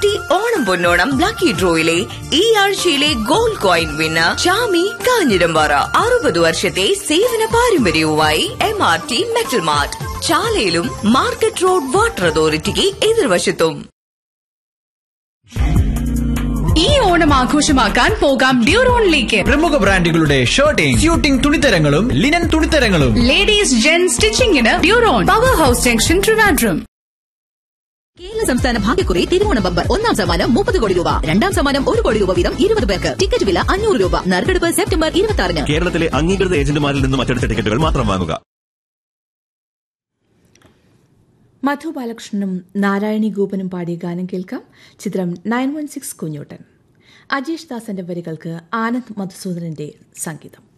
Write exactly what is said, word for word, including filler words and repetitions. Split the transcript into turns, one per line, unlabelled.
T Onam പൊന്നോണം lucky ഡ്രോയിലെ ഈ ആഴ്ചയിലെ gold coin winner Chami Kanjirampara. അറുപത് വർഷത്തെ സേവന പാരമ്പര്യവുമായി M R T metal mart, ചാലയിലും market road water അതോറിറ്റിക്ക് എതിർവശത്തും.
ഈ ഓണം ആഘോഷമാക്കാൻ പോകാം ഡ്യൂറോണിലേക്ക്.
പ്രമുഖ ബ്രാൻഡുകളുടെ shirting, suiting തുണിത്തരങ്ങളും linen തുണിത്തരങ്ങളും.
Ladies gen സ്റ്റിച്ചിങ്ങിന് ഡ്യൂറോൺ, power house junction, Trivandrum.
Kerala സംസ്ഥാന ഭാഗ്യക്കുറി തിരുവോണ ബമ്പർ. ഒന്നാം സമ്മാനം മുപ്പത് കോടി രൂപ, രണ്ടാം സമ്മാനം ഒരു കോടി രൂപ വീതം ഇരുപത് പേർക്ക്. ടിക്കറ്റ് വില അഞ്ഞൂറ് രൂപ. നറുക്കെടുപ്പ് സെപ്റ്റംബർ ഇരുപത്തി ആറിന്.
കേരളത്തിലെ അംഗീകൃത ഏജന്റുമാരിൽ നിന്നും മറ്റെടുത്ത ടിക്കറ്റുകൾ മാത്രം വാങ്ങുക.
മധു ബാലകൃഷ്ണനും നാരായണി ഗോപനും പാടിയ ഗാനം കേൾക്കാം. ചിത്രം നയൻ വൺ സിക്സ് കുഞ്ഞോട്ടൻ. അജേഷ് ദാസന്റെ വരികൾക്ക് ആനന്ദ് മധുസൂദനന്റെ സംഗീതം.